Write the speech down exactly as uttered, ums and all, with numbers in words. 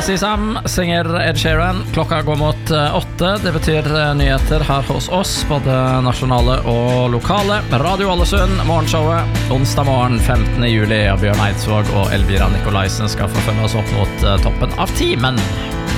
Si Sam synger Ed Sheeran. Klokka går mot åtte. Det betyr nyheter her hos oss, både nasjonale og lokale. Radio Ålesund, morgenshowet onsdag morgen femtende juli. Bjørn Eidsvåg og Elvira Nikolaisen skal få følge oss opp mot toppen av timen.